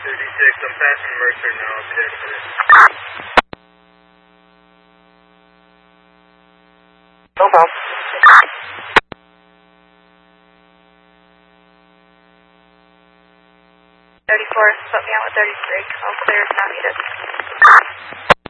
36, I'm passing Mercer now. I'll be there in a minute. No problem. 34, put me out with 33. All clear, not needed.